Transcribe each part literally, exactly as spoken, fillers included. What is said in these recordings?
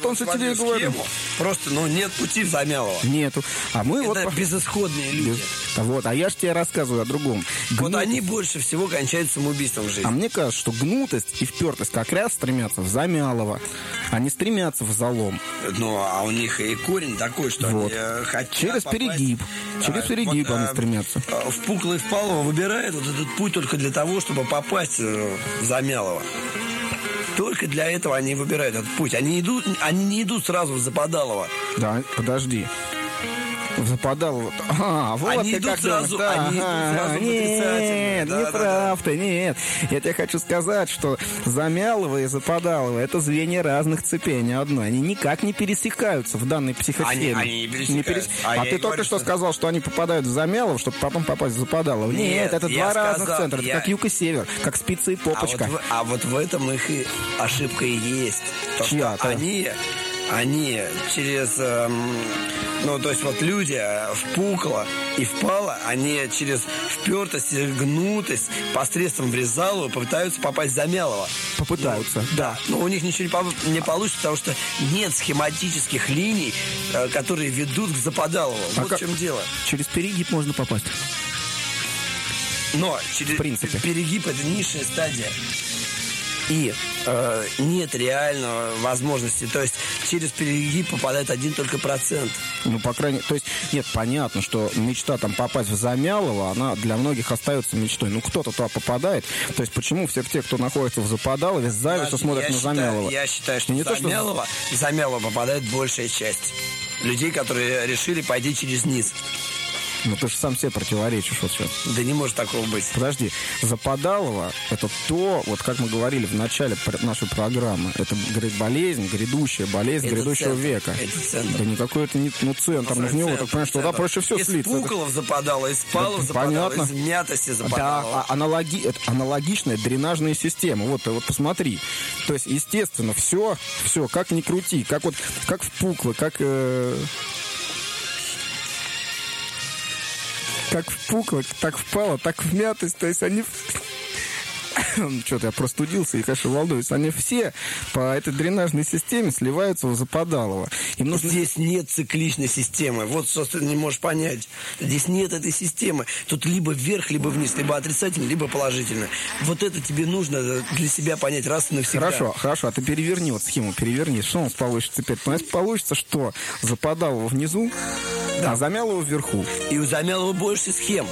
Вот он же тебе и говорит. Просто, ну, нет пути в Замялово. Нету. А мы Это вот... безысходные люди. Без... Вот, а я же тебе рассказываю о другом. Вот Гну... они больше всего кончают самоубийством в жизни. А мне кажется, что гнутость и впертость как раз стремятся в Замялово. Они стремятся в залом. Ну, а у них и корень такой, что вот. они хотят Через попасть... перегиб. Через а, перегиб вот, они а, стремятся. В Пукло и Впалово выбирают вот этот путь только для того, чтобы попасть в Замялово. Только для этого они выбирают этот путь. Они, идут, они не идут сразу в Западалово. Да, подожди. В Западалово. А, вот они ты идут как сразу, да, они идут сразу в Нет, да, не да, прав да. ты, нет. Я тебе хочу сказать, что Замялово и Западалово — это звенья разных цепей, не одной. Они никак не пересекаются в данной психосфере. Они, они не пересекаются. Не перес... А, а ты только говорю, что сказал, что они попадают в Замялово, чтобы потом попасть в Западалово. Нет, нет это два сказал, разных центра. Я... Это как юг и север, как спица и попочка. А вот, в, а вот в этом их и ошибка и есть. То, Чья? Что они, они через... Эм... Ну, то есть вот люди в Пукло и Впало, они через впертость и гнутость посредством Врезалова попытаются попасть в Замялово. Попытаются, ну, да. Но у них ничего не, по- не получится, потому что нет схематических линий, которые ведут к Западалову. А вот как? в чем дело. Через перегиб можно попасть. Но через в принципе. перегиб — это низшая стадия. И э, нет реальной возможности. То есть через перегиб попадает один только процент. Ну, по крайней мере, то есть, нет, понятно, что мечта там попасть в Замялово, она для многих остается мечтой. Ну, кто-то туда попадает. То есть, почему все те, кто находится в Западалове, с завистью смотрят на считаю, Замялово? Я считаю, что не в Замялово, что... Замялово попадает большая часть людей, которые решили пойти через низ. Ну, ты же сам себе противоречишь вот сейчас. Да не может такого быть. Подожди, Западалово — это то, вот как мы говорили в начале нашей программы, это болезнь, грядущая болезнь это грядущего центр. века. Это центр. Да никакой это не ну, центр. Ну, в него, так понимаешь, что туда проще все из слиться. Из Пуклов западало, из Палов да, западало, понятно. Из Мятости западало. Да, аналоги, это аналогичная дренажная система. Вот, вот посмотри. То есть, естественно, все, все, как ни крути, как вот, как в Пукло, как... Э... Как в Пукло, так впало, так в Мятость. То есть они... Что-то я простудился и, конечно, волнуюсь. Они все по этой дренажной системе сливаются в Западалово. Им нужно... Здесь нет цикличной системы. Вот что ты не можешь понять. Здесь нет этой системы. Тут либо вверх, либо вниз, либо отрицательно, либо положительно. Вот это тебе нужно для себя понять раз и навсегда. Хорошо, хорошо. А ты переверни вот схему, переверни. Что у нас получится теперь? У нас получится, что Западалово внизу, да. а Замялово вверху. И у Замялова больше схем.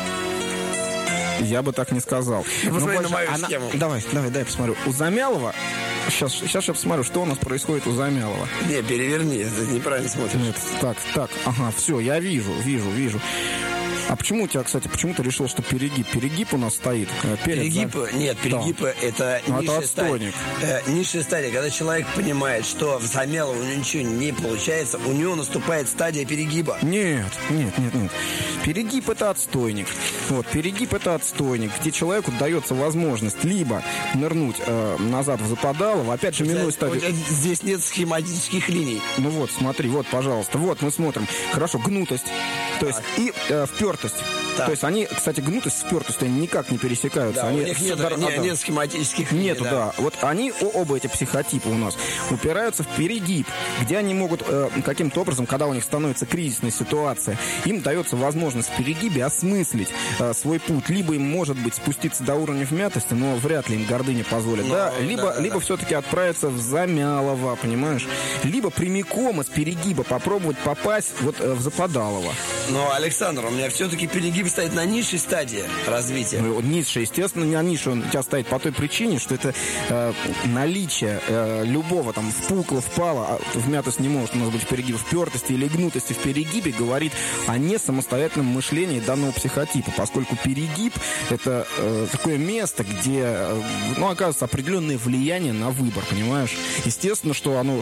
Я бы так не сказал. Посмотри больше... на мою Она... схему. Давай, давай, дай посмотрю. У Замялова... Сейчас, сейчас я посмотрю, что у нас происходит у Замялова. Не, переверни, ты неправильно смотришь. Нет, так, так, ага, все, я вижу, вижу, вижу. А почему у тебя, кстати, почему ты решил, что перегиб? Перегиб у нас стоит. Перед, перегиб, да? нет, перегиб да. это ну, низшая это стадия. Э, низшая стадия, когда человек понимает, что в Замялово у него ничего не получается, у него наступает стадия перегиба. Нет, нет, нет, нет. Перегиб это отстойник. Вот, перегиб это отстойник, где человеку дается возможность либо нырнуть э, назад в Западалово, опять же, минуя стадию. Здесь нет схематических линий. Ну вот, смотри, вот, пожалуйста, вот мы смотрим. Хорошо, гнутость. То есть, и э, впертость. Так. То есть они, кстати, гнутость, спертость, они никак не пересекаются. Да, они у них нет, дар... нет, нет схематических линий. Нету, да. да. Вот они, оба эти психотипа у нас, упираются в перегиб, где они могут э, каким-то образом, когда у них становится кризисная ситуация, им дается возможность в перегибе осмыслить э, свой путь. Либо им, может быть, спуститься до уровня вмятости, но вряд ли им гордыня позволит, ну, да? Либо, да, да, либо да. все-таки отправиться в Замялово, понимаешь? Либо прямиком из перегиба попробовать попасть вот э, в Западалово. Но, Александр, у меня все-таки перегиб стоит на низшей стадии развития. Ну, низшая, естественно, на низшей он у тебя стоит по той причине, что это э, наличие э, любого там впукла, впала, а вмятость не может у нас быть в перегибе, впертости или гнутости в перегибе говорит о несамостоятельном мышлении данного психотипа, поскольку перегиб это э, такое место, где, э, ну, оказывается определенное влияние на выбор, понимаешь? Естественно, что оно...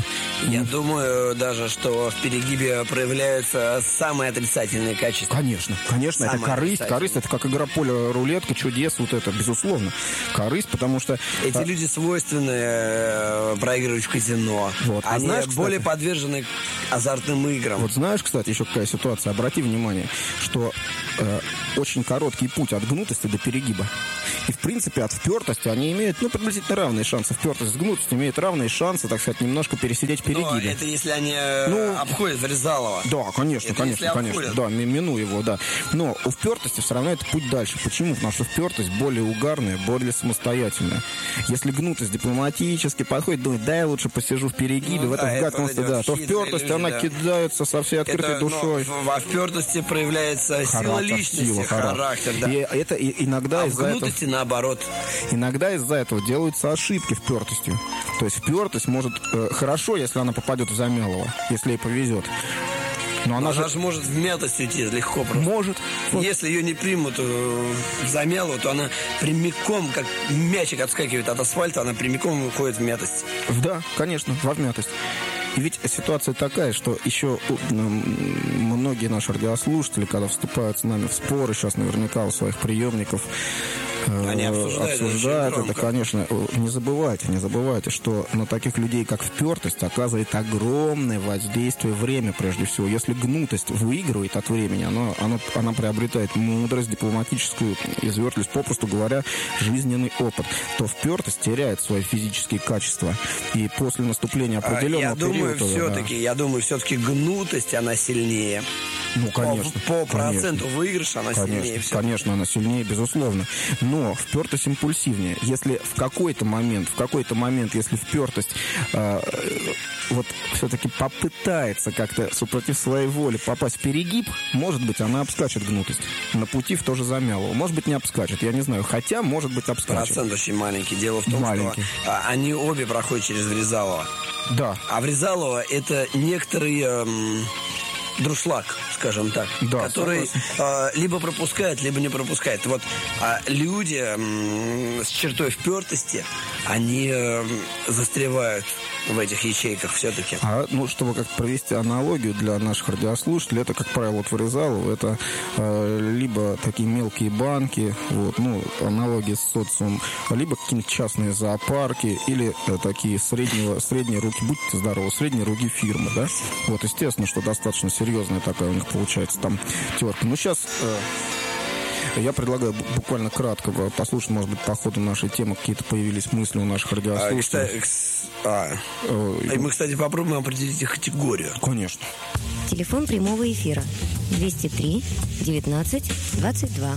Я думаю даже, что в перегибе проявляются самые отрицательные качества. Конечно, конечно, самое это корысть. Корысть это как игра поля рулетка, чудес, вот это, безусловно. Корысть, потому что... Эти а... люди свойственны э, проигрывать в казино. Вот. Они а знаешь, более кстати, подвержены азартным играм. Вот знаешь, кстати, еще какая ситуация? Обрати внимание, что э, очень короткий путь от гнутости до перегиба. И, в принципе, от впертости они имеют, ну, приблизительно равные шансы. Впертость с гнутостью имеет равные шансы, так сказать, немножко пересидеть в перегибе. Но это если они ну, обходят Врезалова. Да, конечно, это конечно, конечно. Да, мину его, да. Но у впертости все равно это путь дальше. Почему? Потому что впертость более угарная, более самостоятельная. Если гнутость дипломатически подходит, думает, да, я лучше посижу в перегибе, ну, в этом да, вгадыванности, да, то впертость, люди, она да. кидается со всей открытой это, душой. Во впертости проявляется характер, сила личности, сила, характер, да. И это и, иногда а из-за в гнутости этого, наоборот. Иногда из-за этого делаются ошибки впертостью. То есть впертость может э, хорошо, если она попадет в Замелова, если ей повезет. Но она, она же... же может в мятость уйти легко просто. Может. Если ее не примут в Замелу, то она прямиком, как мячик отскакивает от асфальта, она прямиком уходит в мятость. Да, конечно, во вмятость. И ведь ситуация такая, что еще многие наши радиослушатели, когда вступают с нами в споры, сейчас наверняка у своих приемников Они обсуждают, обсуждают это, конечно. Не забывайте, не забывайте, что на таких людей, как впертость, оказывает огромное воздействие время, прежде всего. Если гнутость выигрывает от времени, она, она, она приобретает мудрость, дипломатическую извертливость, попросту говоря, жизненный опыт, то впертость теряет свои физические качества. И после наступления определенного я думаю, периода... Все-таки, да. Я думаю, все-таки гнутость, она сильнее. Ну, конечно. По, по конечно, проценту выигрыша она конечно, сильнее. Все. Конечно, она сильнее, безусловно. Но впертость импульсивнее. Если в какой-то момент, в какой-то момент, если впертость э, вот все-таки попытается как-то супротив своей воли попасть в перегиб, может быть, она обскачет гнутость. На пути в то же Замялово. Может быть, не обскачет, я не знаю. Хотя, может быть, обскачет. Процент очень маленький. Дело в том, маленький. что а, они обе проходят через Врезалова. Да. А Врезалова это некоторый... Эм... друшлаг, скажем так, да, который э, либо пропускает, либо не пропускает. Вот а люди э, с чертой впертости, они э, застревают в этих ячейках все-таки. А, ну, чтобы как провести аналогию для наших радиослушателей, это, как правило, вот Врезалово, это э, либо такие мелкие банки, вот, ну, аналогии с социумом, либо какие-нибудь частные зоопарки, или э, такие среднего, средние руки, будьте здоровы, средние руки фирмы, да? Вот, естественно, что достаточно серьезная такая у них получается там терка. Ну, сейчас... Э, Я предлагаю буквально кратко послушать, может быть, по ходу нашей темы какие-то появились мысли у наших радиослушателей. А, а, мы, кстати, попробуем определить их категорию. Конечно. Телефон прямого эфира двести три девятнадцать двадцать два.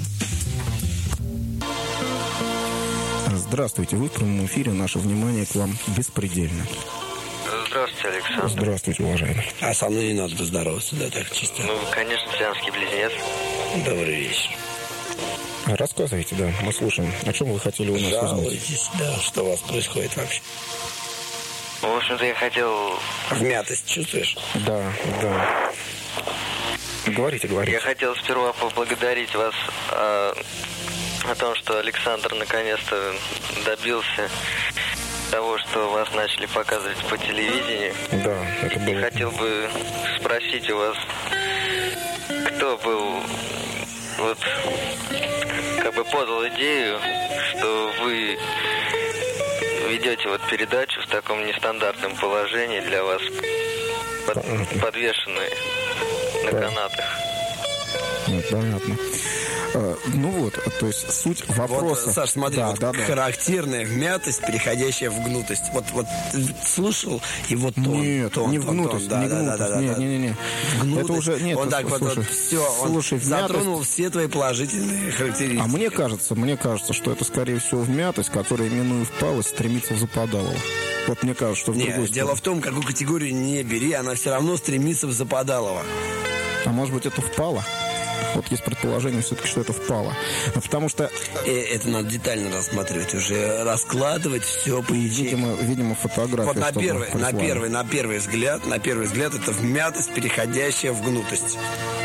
Здравствуйте, вы в прямом эфире. Наше внимание к вам беспредельно. Здравствуйте, Александр. Здравствуйте, уважаемый. А со мной не надо поздороваться, да, так чисто? Ну, конечно, сиамский близнец. Добрый вечер. Рассказывайте, да, мы слушаем. О чем вы хотели у нас узнать? Жалуйтесь, да, что у вас происходит вообще? Ну, в общем-то, я хотел... Вмятость чувствуешь? Да, да. Говорите, говорите. Я хотел сперва поблагодарить вас о, о том, что Александр наконец-то добился того, что вас начали показывать по телевидению. Да, это было... И хотел бы спросить у вас, кто был... Вот, как бы подал идею, что вы ведете вот передачу в таком нестандартном положении для вас, под, подвешенной на канатах. Нет, понятно. А, ну вот, то есть суть вопроса. Вот, Саш, смотри, да, вот да, характерная да. вмятость, переходящая в гнутость. Вот, вот слушал, и вот тон. Нет, тон, не в гнутость, тон, не да, гнутость, да, да, нет, да. не, не, не. Гнутость, это уже нет. Он так слушай, вот, вот все, он слушай, затронул вмятость... все твои положительные характеристики. А мне кажется, мне кажется, что это скорее всего вмятость, которая, именуя впалость, стремится в западало. Вот мне кажется, что в Нет, другой дело стороне. в том, какую категорию не бери, она все равно стремится в западалово. А может быть, это впало? Вот есть предположение все-таки, что это впало. Потому что... И это надо детально рассматривать, уже раскладывать все по ячейкам. Видимо, видимо, фотография. Вот на первый, на первый, на первый взгляд, на первый взгляд, это вмятость, переходящая в гнутость.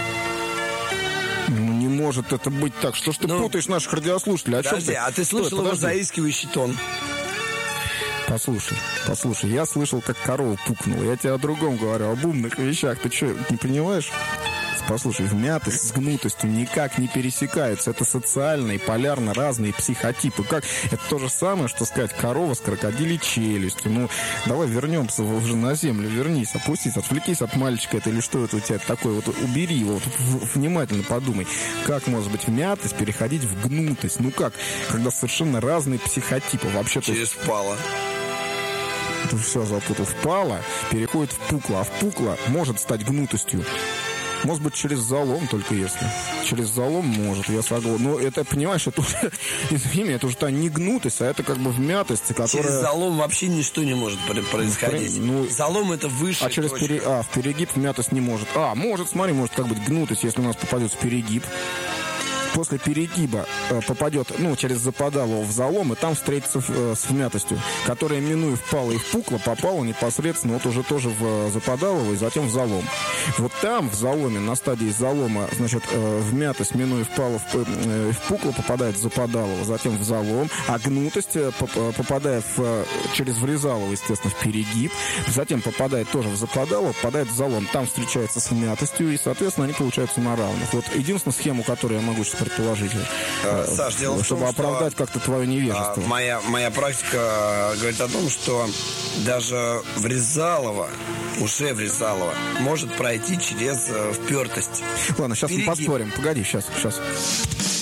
Ну, не может это быть так. Что ж ты ну, путаешь наших радиослушателей? О подожди, чем ты? а ты слышал Стой, его заискивающий тон? Послушай, послушай, я слышал, как корова пукнула. Я тебе о другом говорю, об умных вещах. Ты что, не понимаешь? послушай, вмятость с гнутостью никак не пересекаются. Это социальные, полярно разные психотипы. Как? Это то же самое, что сказать корова с крокодилей челюстью. Ну, давай вернемся уже на землю, вернись, опустись, отвлекись от мальчика это или что это у тебя такое. Вот убери его, вот, внимательно подумай. Как может быть вмятость переходить в гнутость? Ну как? Когда совершенно разные психотипы. Вообще-то... Через впало. Это все запутал. Впало переходит в пукло, а в пукло может стать гнутостью. Может быть, через залом, только если. Через залом может, я согласен. Но это, понимаешь, это уже, извини, это уже та не гнутость, а это как бы вмятость, которая... Через залом вообще ничто не может происходить. Ну, залом это выше. А через пере... а, в перегиб вмятость не может. А, может, смотри, может как быть гнутость, если у нас попадется перегиб. После перегиба э, попадет, ну, через западало в залом, и там встретится э, с вмятостью, которая, минуя впало и в пукло, попала непосредственно вот уже тоже в э, западалово и затем в залом. Вот там, в заломе, на стадии залома, значит, э, вмятость, минуя впало в, э, в пукло, попадает в западалово, затем в залом, а гнутость, э, попадая в, э, через врезалово, естественно, в перегиб, затем попадает тоже в западалово, попадает в залом, там встречается с вмятостью, и, соответственно, они получаются на равных. Вот единственная схема, которую я могу сейчас предположить, а, Саш, дело чтобы в том, оправдать что, как-то твое невежество. А, моя, моя практика говорит о том, что даже врезалово, уже врезалово, может пройти через э, впертость. Ладно, сейчас Перегиб. мы поспорим. Погоди, сейчас, сейчас.